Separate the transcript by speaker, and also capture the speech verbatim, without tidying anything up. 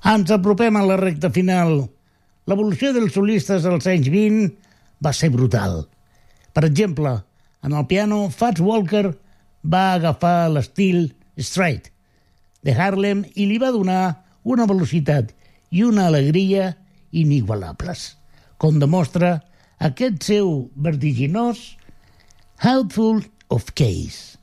Speaker 1: Ens apropem a la recta final. L'evolució dels solistes als anys vint va ser brutal. Per exemple, en el piano, Fats Walker va agafar l'estil straight de Harlem i li va donar una velocitat i una alegria inigualables, com demostra aquest seu vertiginós Handful of Keys.